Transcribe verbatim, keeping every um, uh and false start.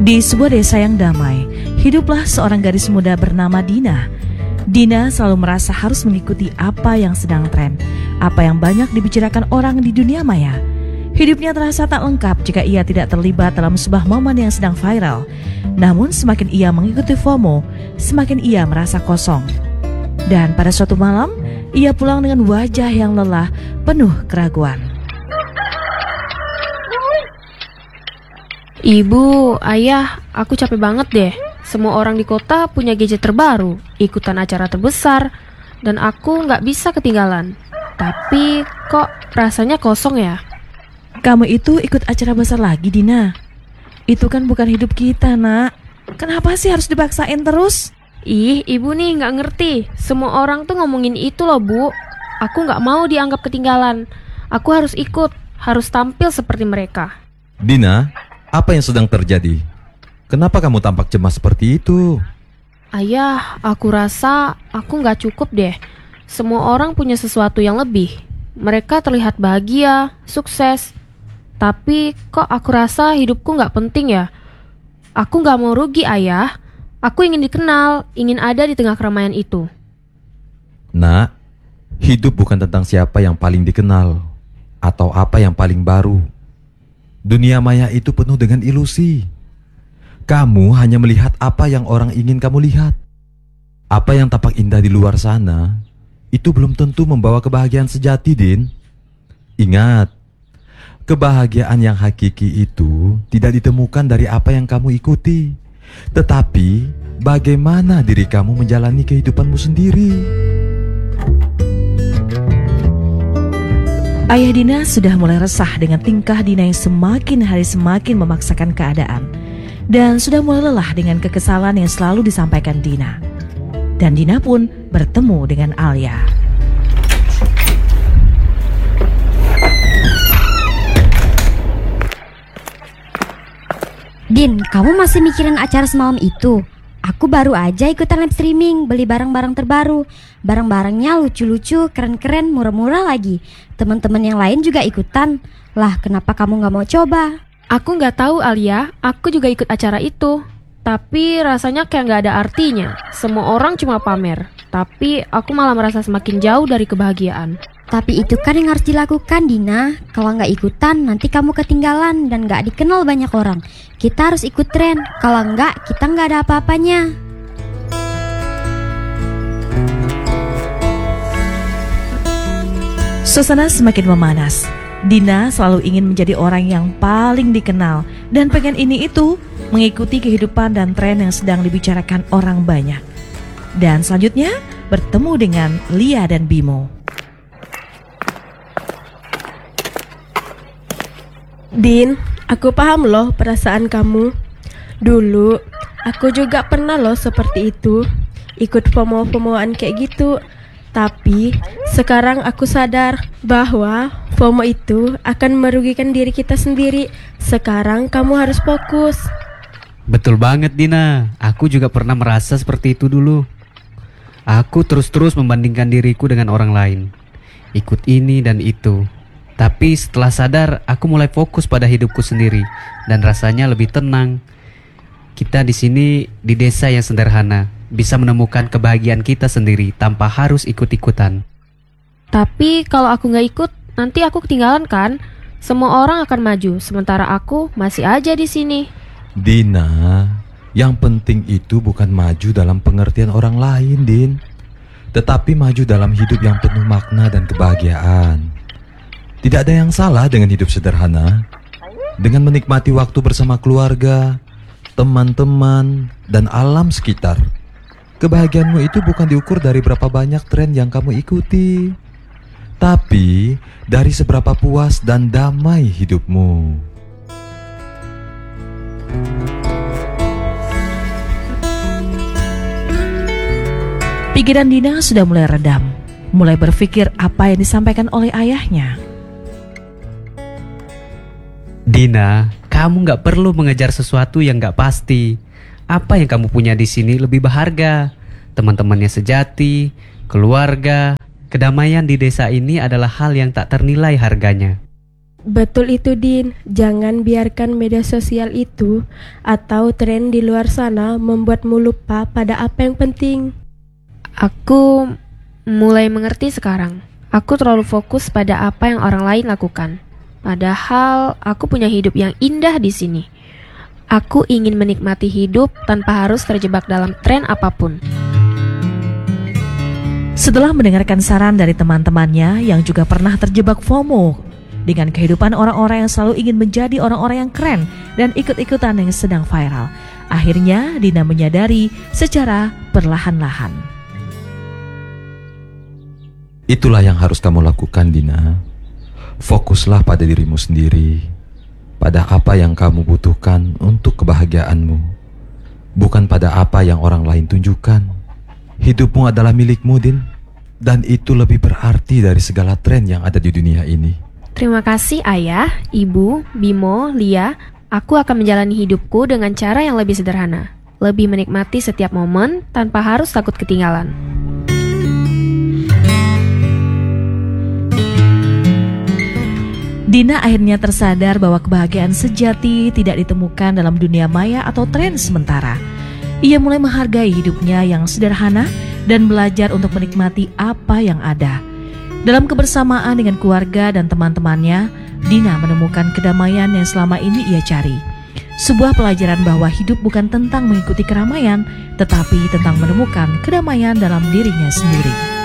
Di sebuah desa yang damai, hiduplah seorang gadis muda bernama Dina. Dina selalu merasa harus mengikuti apa yang sedang tren, apa yang banyak dibicarakan orang di dunia maya. Hidupnya terasa tak lengkap jika ia tidak terlibat dalam sebuah momen yang sedang viral. Namun semakin ia mengikuti FOMO, semakin ia merasa kosong. Dan pada suatu malam, ia pulang dengan wajah yang lelah, penuh keraguan. Ibu, ayah, aku capek banget deh. Semua orang di kota punya gadget terbaru, ikutan acara terbesar, dan aku nggak bisa ketinggalan. Tapi kok rasanya kosong ya? Kamu itu ikut acara besar lagi, Dina. Itu kan bukan hidup kita, nak. Kenapa sih harus dipaksain terus? Ih, ibu nih nggak ngerti. Semua orang tuh ngomongin itu loh, Bu. Aku nggak mau dianggap ketinggalan. Aku harus ikut, harus tampil seperti mereka. Dina, apa yang sedang terjadi? Kenapa kamu tampak cemas seperti itu? Ayah, aku rasa aku nggak cukup deh. Semua orang punya sesuatu yang lebih. Mereka terlihat bahagia, sukses. Tapi kok aku rasa hidupku nggak penting ya? Aku nggak mau rugi, ayah. Aku ingin dikenal, ingin ada di tengah keramaian itu. Nak, hidup bukan tentang siapa yang paling dikenal atau apa yang paling baru. Dunia maya itu penuh dengan ilusi. Kamu hanya melihat apa yang orang ingin kamu lihat. Apa yang tampak indah di luar sana, itu belum tentu membawa kebahagiaan sejati, Din. Ingat, kebahagiaan yang hakiki itu tidak ditemukan dari apa yang kamu ikuti, tetapi bagaimana diri kamu menjalani kehidupanmu sendiri. Ayah Dina sudah mulai resah dengan tingkah Dina yang semakin hari semakin memaksakan keadaan, dan sudah mulai lelah dengan kekesalan yang selalu disampaikan Dina. Dan Dina pun bertemu dengan Alia. Din, kamu masih mikirin acara semalam itu? Aku baru aja ikutan live streaming, beli barang-barang terbaru. Barang-barangnya lucu-lucu, keren-keren, murah-murah lagi. Teman-teman yang lain juga ikutan. Lah, kenapa kamu gak mau coba? Aku nggak tahu, Alia. Aku juga ikut acara itu. Tapi rasanya kayak nggak ada artinya. Semua orang cuma pamer. Tapi aku malah merasa semakin jauh dari kebahagiaan. Tapi itu kan yang harus dilakukan, Dina. Kalau nggak ikutan, nanti kamu ketinggalan dan nggak dikenal banyak orang. Kita harus ikut tren. Kalau nggak, kita nggak ada apa-apanya. Suasana semakin memanas. Dina selalu ingin menjadi orang yang paling dikenal dan pengen ini itu, mengikuti kehidupan dan tren yang sedang dibicarakan orang banyak. Dan selanjutnya bertemu dengan Lia dan Bimo. Din, aku paham loh perasaan kamu. Dulu, aku juga pernah loh seperti itu, ikut FOMO-FOMOan kayak gitu. Tapi, sekarang aku sadar bahwa FOMO itu akan merugikan diri kita sendiri. Sekarang kamu harus fokus. Betul banget, Dina. Aku juga pernah merasa seperti itu dulu. Aku terus-terus membandingkan diriku dengan orang lain, ikut ini dan itu. Tapi setelah sadar, aku mulai fokus pada hidupku sendiri dan rasanya lebih tenang. Kita di sini di desa yang sederhana, bisa menemukan kebahagiaan kita sendiri tanpa harus ikut-ikutan. Tapi kalau aku nggak ikut, nanti aku ketinggalan kan? Semua orang akan maju, sementara aku masih aja di sini. Dina, yang penting itu bukan maju dalam pengertian orang lain, Din, tetapi maju dalam hidup yang penuh makna dan kebahagiaan. Tidak ada yang salah dengan hidup sederhana, dengan menikmati waktu bersama keluarga, teman-teman, dan alam sekitar. Kebahagiaanmu itu bukan diukur dari berapa banyak tren yang kamu ikuti, tapi dari seberapa puas dan damai hidupmu. Pikiran Dina sudah mulai redam, mulai berpikir apa yang disampaikan oleh ayahnya. Dina, kamu gak perlu mengejar sesuatu yang gak pasti. Apa yang kamu punya di sini lebih berharga. Teman-temannya sejati, keluarga, kedamaian di desa ini adalah hal yang tak ternilai harganya. Betul itu, Din. Jangan biarkan media sosial itu atau tren di luar sana membuatmu lupa pada apa yang penting. Aku mulai mengerti sekarang. Aku terlalu fokus pada apa yang orang lain lakukan. Padahal aku punya hidup yang indah di sini. Aku ingin menikmati hidup tanpa harus terjebak dalam tren apapun. Setelah mendengarkan saran dari teman-temannya yang juga pernah terjebak FOMO dengan kehidupan orang-orang yang selalu ingin menjadi orang-orang yang keren dan ikut-ikutan yang sedang viral, akhirnya Dina menyadari secara perlahan-lahan. Itulah yang harus kamu lakukan, Dina. Fokuslah pada dirimu sendiri, pada apa yang kamu butuhkan untuk kebahagiaanmu, bukan pada apa yang orang lain tunjukkan. Hidupmu adalah milikmu, Din, dan itu lebih berarti dari segala tren yang ada di dunia ini. Terima kasih Ayah, Ibu, Bimo, Lia. Aku akan menjalani hidupku dengan cara yang lebih sederhana, lebih menikmati setiap momen tanpa harus takut ketinggalan. Dina akhirnya tersadar bahwa kebahagiaan sejati tidak ditemukan dalam dunia maya atau tren sementara. Ia mulai menghargai hidupnya yang sederhana dan belajar untuk menikmati apa yang ada. Dalam kebersamaan dengan keluarga dan teman-temannya, Dina menemukan kedamaian yang selama ini ia cari. Sebuah pelajaran bahwa hidup bukan tentang mengikuti keramaian, tetapi tentang menemukan kedamaian dalam dirinya sendiri.